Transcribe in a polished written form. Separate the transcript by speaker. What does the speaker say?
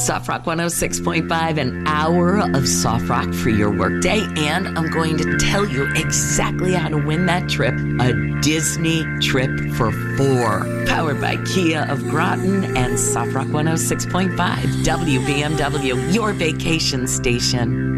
Speaker 1: Soft Rock 106.5, an hour of soft rock for your workday. And I'm going to tell you exactly how to win that trip, a Disney trip for four. Powered by Kia of Groton and Soft Rock 106.5, WBMW, your vacation station.